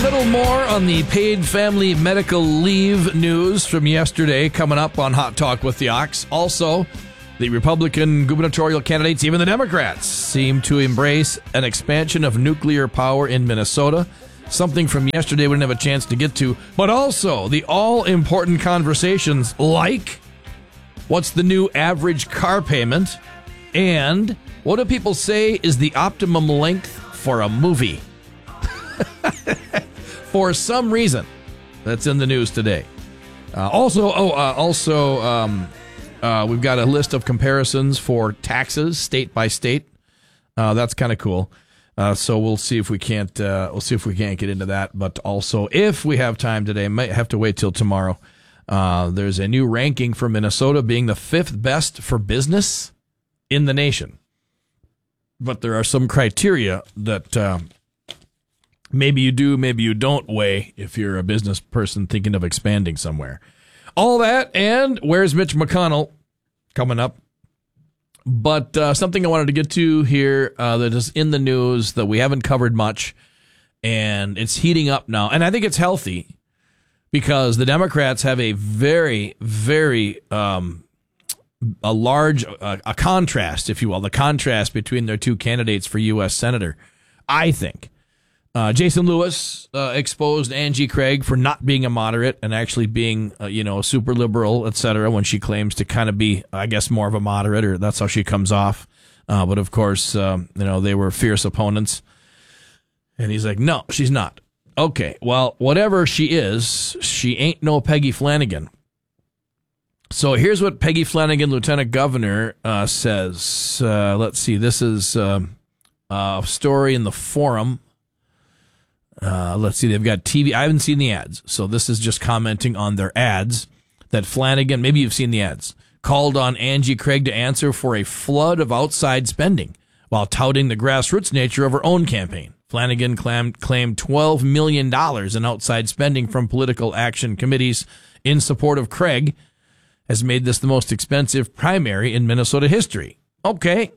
little more on the paid family medical leave news from yesterday coming up on Hot Talk with the Ox. Also, the Republican gubernatorial candidates, even the Democrats, seem to embrace an expansion of nuclear power in Minnesota. Something from yesterday we didn't have a chance to get to. But also, the all-important conversations like, what's the new average car payment? And what do people say is the optimum length for a movie? For some reason, that's in the news today. We've got a list of comparisons for taxes, state by state. That's kind of cool. So we'll see if we can't. Get into that. But also, if we have time today, might have to wait till tomorrow. There's a new ranking for Minnesota being the 5th best for business in the nation. But there are some criteria that maybe you do, maybe you don't weigh if you're a business person thinking of expanding somewhere. All that, and where's Mitch McConnell coming up? But something I wanted to get to here that is in the news that we haven't covered much, and it's heating up now. And I think it's healthy because the Democrats have a very, very large contrast, if you will, the contrast between their two candidates for U.S. Senator, I think. Jason Lewis exposed Angie Craig for not being a moderate and actually being, super liberal, et cetera, when she claims to kind of be, I guess, more of a moderate, or that's how she comes off. But of course, they were fierce opponents. And he's like, no, she's not. Okay, well, whatever she is, she ain't no Peggy Flanagan. So here's what Peggy Flanagan, Lieutenant Governor, says. Let's see, this is a story in the Forum. Let's see, they've got TV. I haven't seen the ads, so this is just commenting on their ads that Flanagan, maybe you've seen the ads, called on Angie Craig to answer for a flood of outside spending while touting the grassroots nature of her own campaign. Flanagan claimed $12 million in outside spending from political action committees in support of Craig has made this the most expensive primary in Minnesota history. Okay.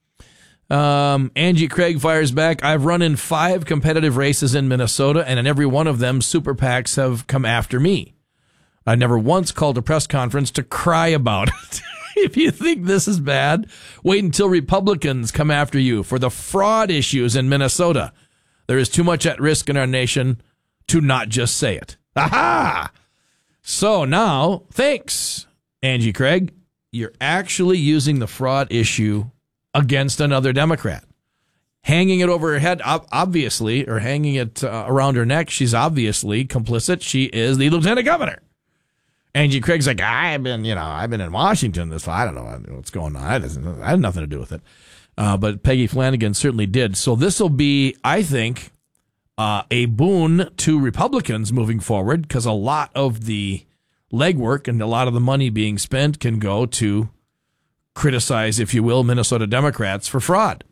Angie Craig fires back. I've run in 5 competitive races in Minnesota, and in every one of them, super PACs have come after me. I never once called a press conference to cry about it. If you think this is bad, wait until Republicans come after you for the fraud issues in Minnesota. There is too much at risk in our nation to not just say it. Aha! So now, thanks, Angie Craig. You're actually using the fraud issue against another Democrat. Hanging it over her head, obviously, or hanging it around her neck, she's obviously complicit. She is the lieutenant governor. Angie Craig's like, I've been in Washington this fall. I don't know what's going on. I had nothing to do with it. But Peggy Flanagan certainly did. So this will be, I think, a boon to Republicans moving forward because a lot of the legwork and a lot of the money being spent can go to criticize, if you will, Minnesota Democrats for fraud,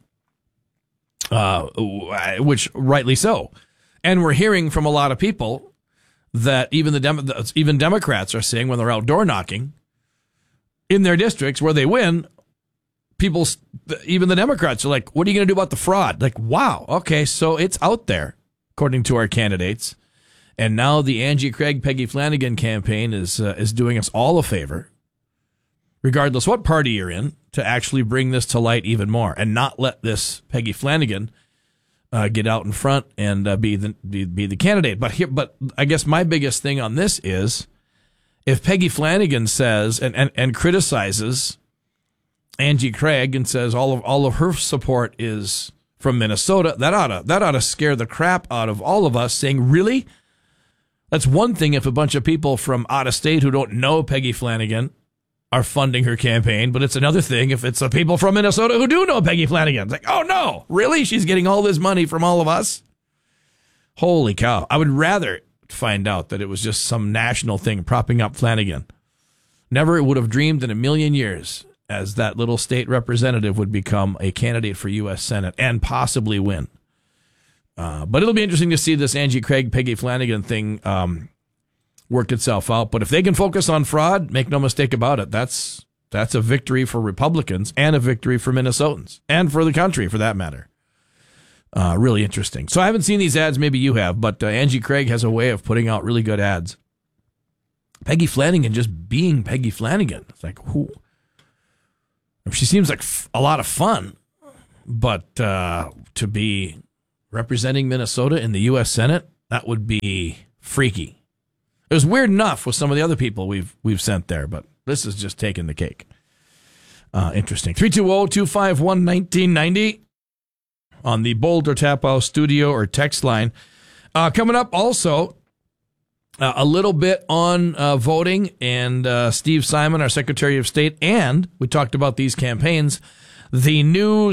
which rightly so. And we're hearing from a lot of people that even even Democrats are saying when they're out door knocking in their districts where they win, even the Democrats are like, what are you going to do about the fraud? Like, wow, okay, so it's out there, according to our candidates. And now the Angie Craig, Peggy Flanagan campaign is doing us all a favor, regardless what party you're in, to actually bring this to light even more and not let this Peggy Flanagan get out in front and be the candidate. But I guess my biggest thing on this is if Peggy Flanagan says and criticizes Angie Craig and says all of her support is from Minnesota, that ought to scare the crap out of all of us, saying, really? That's one thing if a bunch of people from out of state who don't know Peggy Flanagan are funding her campaign, but it's another thing if it's the people from Minnesota who do know Peggy Flanagan. It's like, oh no, really? She's getting all this money from all of us? Holy cow. I would rather find out that it was just some national thing propping up Flanagan. Never would have dreamed in a million years as that little state representative would become a candidate for U.S. Senate and possibly win. But it'll be interesting to see this Angie Craig, Peggy Flanagan thing work itself out. But if they can focus on fraud, make no mistake about it, that's a victory for Republicans and a victory for Minnesotans and for the country, for that matter. Really interesting. So I haven't seen these ads. Maybe you have, but Angie Craig has a way of putting out really good ads. Peggy Flanagan just being Peggy Flanagan. It's like, who? She seems like a lot of fun, but to be representing Minnesota in the U.S. Senate, that would be freaky. It was weird enough with some of the other people we've sent there, but this is just taking the cake. Interesting. 320-251-1990 on the Boulder Tap House studio or text line. Coming up also, a little bit on voting and Steve Simon, our Secretary of State, and we talked about these campaigns. The new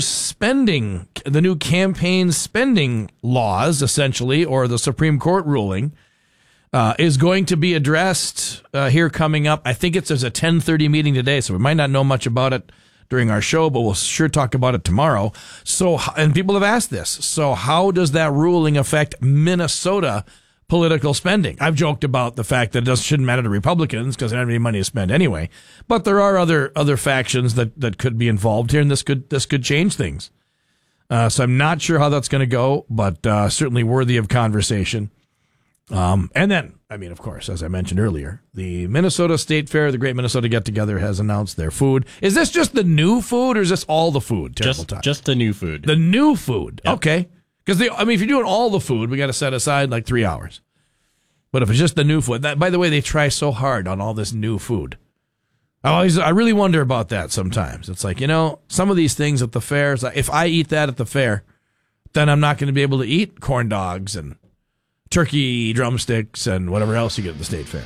campaign spending laws, essentially, or the Supreme Court ruling, is going to be addressed here coming up. I think there's a 10:30 meeting today, so we might not know much about it during our show, but we'll sure talk about it tomorrow. So, and people have asked this. So how does that ruling affect Minnesota political spending? I've joked about the fact that it shouldn't matter to Republicans because they don't have any money to spend anyway. But there are other factions that could be involved here, and this could change things. So I'm not sure how that's going to go, but certainly worthy of conversation. And then, I mean, of course, as I mentioned earlier, the Minnesota State Fair, the Great Minnesota Get Together, has announced their food. Is this just the new food, or is this all the food? Just the new food. The new food. Yep. Okay. Because if you're doing all the food, we got to set aside like 3 hours. But if it's just the new food, by the way, they try so hard on all this new food. I really wonder about that sometimes. It's like, some of these things at the fairs, if I eat that at the fair, then I'm not going to be able to eat corn dogs and turkey drumsticks and whatever else you get at the state fair.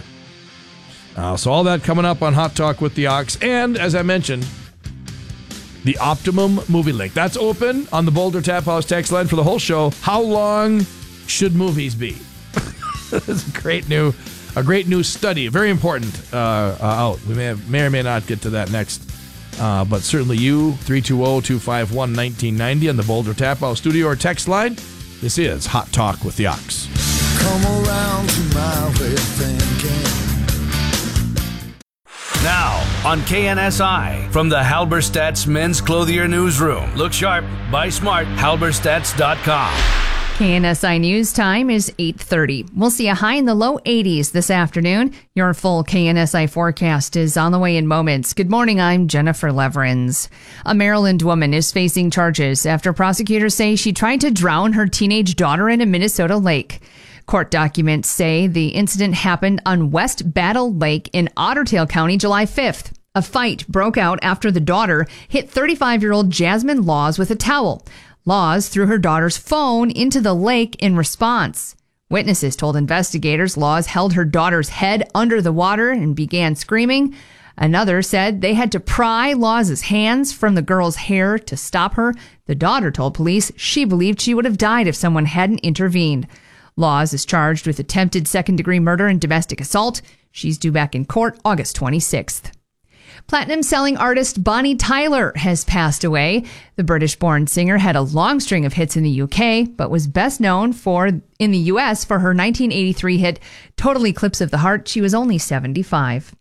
So all that coming up on Hot Talk with the Ox. And as I mentioned, the Optimum Movie Link. That's open on the Boulder Tap House text line for the whole show. How long should movies be? It's a great new study, very important out. We may or may not get to that next. But certainly you, 320-251-1990 on the Boulder Tap House studio or text line. This is Hot Talk with the Ox. Come around to my way of thinking. Now, on KNSI, from the Halberstadt's Men's Clothier Newsroom. Look sharp, buy smart, halberstadts.com. KNSI News time is 8:30. We'll see a high in the low 80s this afternoon. Your full KNSI forecast is on the way in moments. Good morning, I'm Jennifer Leverins. A Maryland woman is facing charges after prosecutors say she tried to drown her teenage daughter in a Minnesota lake. Court documents say the incident happened on West Battle Lake in Otter Tail County, July 5th. A fight broke out after the daughter hit 35-year-old Jasmine Laws with a towel. Laws threw her daughter's phone into the lake in response. Witnesses told investigators Laws held her daughter's head under the water and began screaming. Another said they had to pry Laws' hands from the girl's hair to stop her. The daughter told police she believed she would have died if someone hadn't intervened. Laws is charged with attempted second-degree murder and domestic assault. She's due back in court August 26th. Platinum-selling artist Bonnie Tyler has passed away. The British-born singer had a long string of hits in the UK, but was best known in the US for her 1983 hit Total Eclipse of the Heart. She was only 75.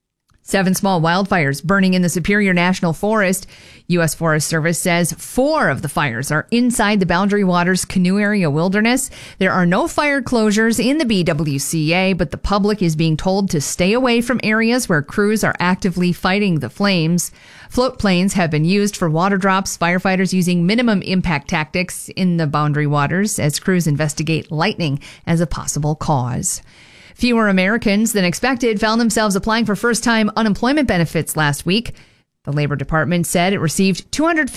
7 small wildfires burning in the Superior National Forest. U.S. Forest Service says 4 of the fires are inside the Boundary Waters Canoe Area Wilderness. There are no fire closures in the BWCA, but the public is being told to stay away from areas where crews are actively fighting the flames. Float planes have been used for water drops, firefighters using minimum impact tactics in the Boundary Waters as crews investigate lightning as a possible cause. Fewer Americans than expected found themselves applying for first-time unemployment benefits last week. The Labor Department said it received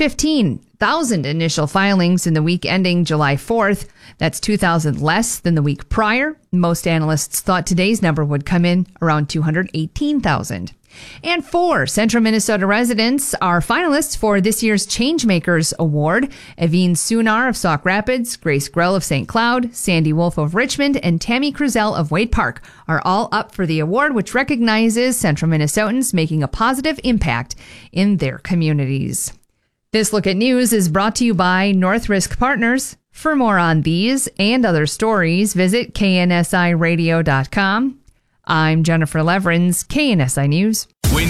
215,000 initial filings in the week ending July 4th. That's 2,000 less than the week prior. Most analysts thought today's number would come in around 218,000. And 4 Central Minnesota residents are finalists for this year's Changemakers Award. Evine Sunar of Sauk Rapids, Grace Grell of St. Cloud, Sandy Wolf of Richmond, and Tammy Cruzel of Wade Park are all up for the award, which recognizes Central Minnesotans making a positive impact in their communities. This Look at News is brought to you by North Risk Partners. For more on these and other stories, visit KNSIRadio.com. I'm Jennifer Leverins, KNSI News. When you need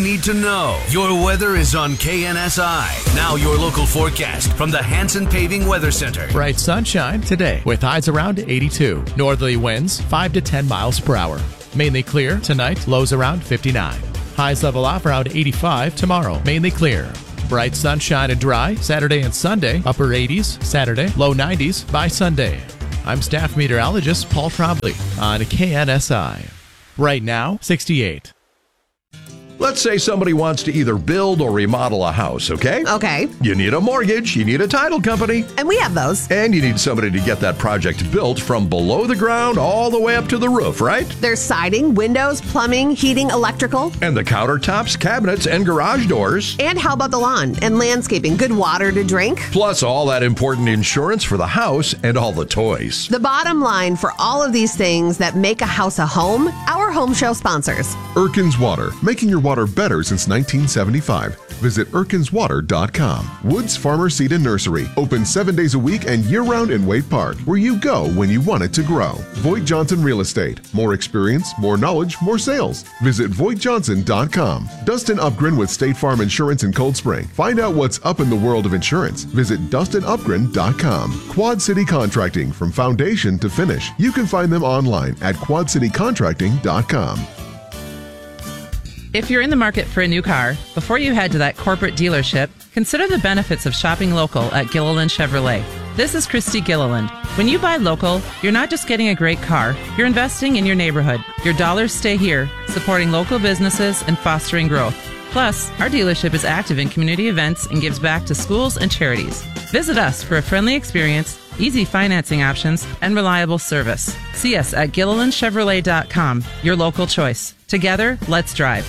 need to know. Your weather is on KNSI. Now your local forecast from the Hanson Paving Weather Center. Bright sunshine today with highs around 82. Northerly winds 5 to 10 miles per hour. Mainly clear tonight, lows around 59. Highs level off around 85 tomorrow. Mainly clear. Bright sunshine and dry Saturday and Sunday. Upper 80s Saturday, low 90s by Sunday. I'm staff meteorologist Paul Trombley on KNSI. Right now, 68. Let's say somebody wants to either build or remodel a house, okay? Okay. You need a mortgage, you need a title company, And we have those. and you need somebody to get that project built from below the ground all the way up to the roof, right? There's siding, windows, plumbing, heating, electrical. And the countertops, cabinets, and garage doors. And how about the lawn and landscaping? Good water to drink? Plus all that important insurance for the house and all the toys. The bottom line for all of these things that make a house a home, our home show sponsors. Erkins Water, making your water better since 1975. Visit erkinswater.com. Woods Farmer Seed and Nursery, open 7 days a week and year-round in Waite Park, where you go when you want it to grow. Voigt Johnson Real Estate, more experience, more knowledge, more sales. Visit voigtjohnson.com. Dustin Upgren with State Farm Insurance in Cold Spring. Find out what's up in the world of insurance. Visit dustinupgren.com. Quad City Contracting, from foundation to finish. You can find them online at quadcitycontracting.com. If you're in the market for a new car, before you head to that corporate dealership, consider the benefits of shopping local at Gilliland Chevrolet. This is Christy Gilliland. When you buy local, you're not just getting a great car, you're investing in your neighborhood. Your dollars stay here, supporting local businesses and fostering growth. Plus, our dealership is active in community events and gives back to schools and charities. Visit us for a friendly experience, easy financing options, and reliable service. See us at GillilandChevrolet.com, your local choice. Together, let's drive.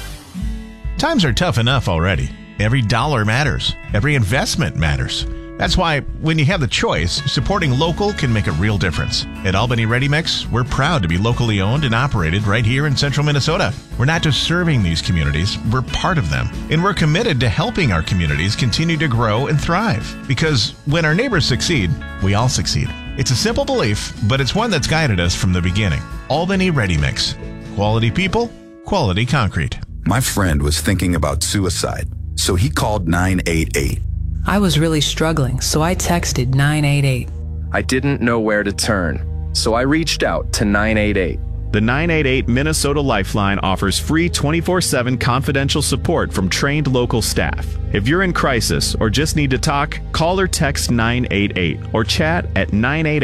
Times are tough enough already. Every dollar matters. Every investment matters. That's why when you have the choice, supporting local can make a real difference. At Albany Ready Mix, we're proud to be locally owned and operated right here in central Minnesota. We're not just serving these communities, we're part of them. And we're committed to helping our communities continue to grow and thrive. Because when our neighbors succeed, we all succeed. It's a simple belief, but it's one that's guided us from the beginning. Albany Ready Mix. Quality people, quality concrete. My friend was thinking about suicide, so he called 988. I was really struggling, so I texted 988. I didn't know where to turn, so I reached out to 988. The 988 Minnesota Lifeline offers free 24/7 confidential support from trained local staff. If you're in crisis or just need to talk, call or text 988 or chat at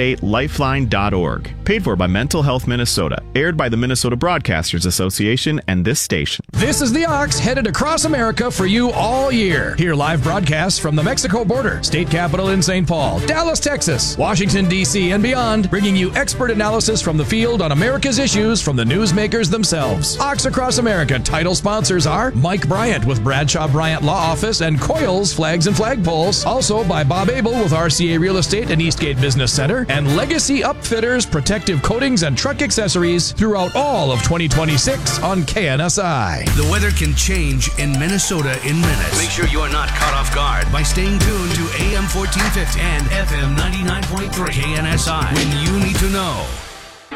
988lifeline.org. Paid for by Mental Health Minnesota. Aired by the Minnesota Broadcasters Association and this station. This is the Ox headed across America for you all year. Hear live broadcasts from the Mexico border, state capital in St. Paul, Dallas, Texas, Washington, D.C., and beyond, bringing you expert analysis from the field on America's issues from the newsmakers themselves. Ox Across America title sponsors are Mike Bryant with Bradshaw Bryant Law Office and Coils Flags and Flagpoles. Also by Bob Abel with RCA Real Estate and Eastgate Business Center, and Legacy Upfitters Protective Coatings and Truck Accessories throughout all of 2026 on KNSI. The weather can change in Minnesota in minutes. Make sure you are not caught off guard by staying tuned to AM 1450 and FM 99.3 KNSI when you need to know.